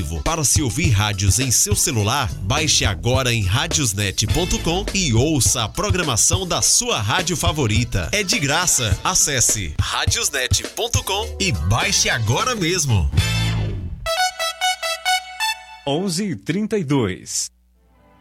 aplicativo. Para se ouvir rádios em seu celular, baixe agora em radiosnet.com e ouça a programação da sua rádio favorita. É de graça. Acesse radiosnet.com e baixe agora mesmo. 11h32.